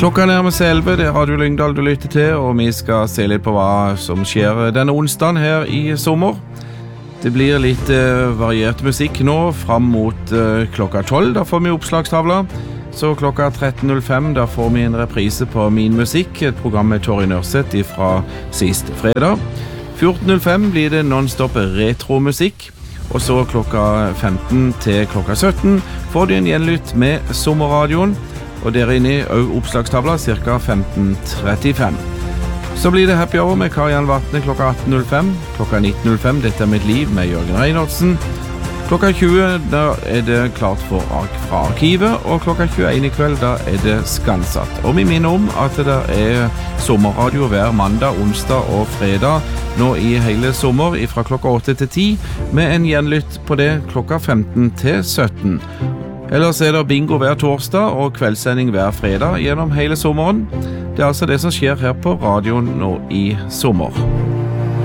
Klokka nærmer seg 11, det Radio Lyngdal du lytter til, og vi skal se litt på hva som skjer denne onsdagen her i sommer. Det blir litt variert musikk nå, fram mot klokka 12, da får vi oppslagstavla. Så klokka 13.05, da får vi en reprise på Min Musikk, et program med Torry Nørseth fra sist fredag. 14.05 blir det non-stop retromusikk, og så klokka 15 til klokka 17 får du en gjenlytt med Sommerradioen, og der inne er oppslagstavla ca. 15.35. Så blir det Happy Hour med Karianne Vatne klokka 18.05, klokka 19.05 Dette er mitt liv med Jørgen Reinhardsen. Klokka 20 da er det klart for fra arkivet, og klokka 21 i kveld da er det Skansatt. Og vi minner om at det er sommerradio hver mandag, onsdag og fredag nå i hele sommer fra klokka 8 til 10, med en gjenlytt på det klokka 15 til 17. Ellers er det bingo hver torsdag og kveldssending hver fredag gjennom hele sommeren. Det er altså det som skjer her på radioen nå i sommer.